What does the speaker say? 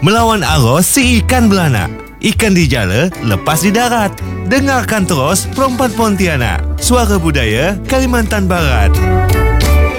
Melawan arus si ikan beranak. Ikan di jala, lepas di darat. Dengarkan terus Perempuan Pontianak. Suara Budaya Kalimantan Barat.